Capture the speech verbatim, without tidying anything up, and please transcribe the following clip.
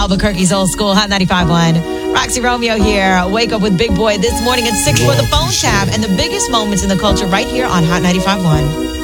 Albuquerque's old school Hot ninety-five point one. Roxy Romeo here. Wake up with Big Boy this morning at six for the phone tab and the biggest moments in the culture right here on Hot ninety-five point one.